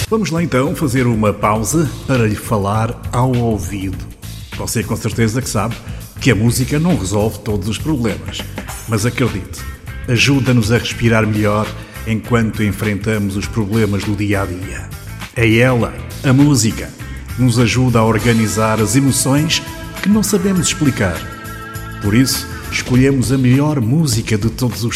Vamos lá então fazer uma pausa para lhe falar ao ouvido. Você com certeza que sabe que a música não resolve todos os problemas, mas acredite, ajuda-nos a respirar melhor enquanto enfrentamos os problemas do dia-a-dia. É ela, a música, nos ajuda a organizar as emoções que não sabemos explicar. Por isso, escolhemos a melhor música de todos os